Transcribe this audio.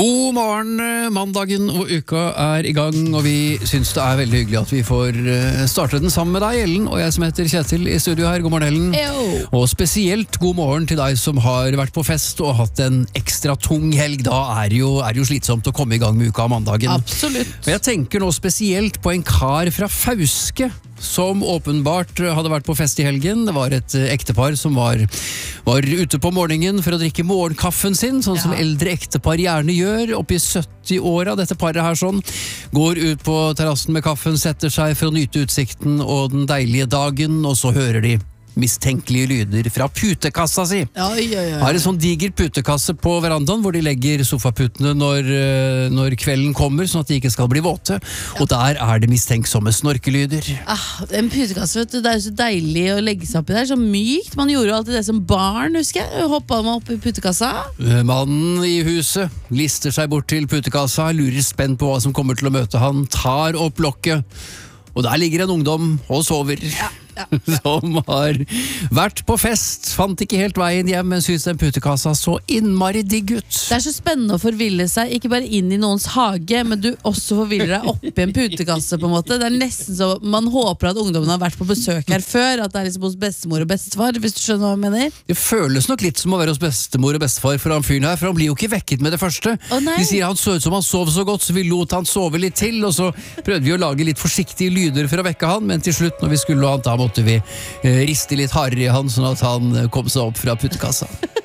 God morgen, mandagen og uka er i gang, og vi synes det er veldig hyggelig at vi får starte den sammen med deg, Ellen, og jeg som heter Kjetil i studio her. God morgen, Ellen. Ejo. Og spesielt god morgen til deg som har vært på fest og hatt en ekstra tung helg. Da er det jo slitsomt å komme i gang med uka av mandagen. Absolutt. Og jeg tenker nå spesielt på en kar fra Fauske, som åpenbart hadde vært på fest i helgen. Det var et ektepar som var ute på morgenen for å drikke morgenkaffen sin, sånn som eldre ektepar gjerne gjør, oppi 70-åra. Dette paret her sånn, går ut på terrassen med kaffen, setter seg for å nyte utsikten og den deilige dagen, og så hører de mistenkelige lyder fra putekassa si. Har en sånn diger putekasse på verandaen hvor de legger sofaputene når kvelden kommer, sånn at de ikke skal bli våte. Og der er det mistenksomme snorkelyder. En putekasse, vet du, det er jo så deilig å legge seg opp i der, så mykt. Man gjorde jo alltid det som barn, husker jeg. Hoppet man opp i putekassa. Mannen i huset lister seg bort til putekassa, lurer spent på hva som kommer til å møte han, tar opp lokket, og der ligger en ungdom og sover. Som har vært på fest, fant ikke helt veien hjem, men synes den putekassa så innmari digg ut. Det er så spennende å forville seg, ikke bare inn i noens hage, men du også forviller deg opp i en putekasse på en måte. Det er nesten så man håper at ungdommen har vært på besøk her før, at det er liksom hos bestemor og bestefar, hvis du skjønner hva jeg mener. Det føles nok litt som å være hos bestemor og bestefar for han fyren her, for han blir jo ikke vekket med det første. De sier han så ut som han sov så godt, så vi lot han sove litt til, og så prøvde vi å lage litt forsiktige lyder for å vekke han, men til slutt når vi skulle ha han, da måtte vi riste litt hardere i han, sånn at han kom seg opp fra putekassa.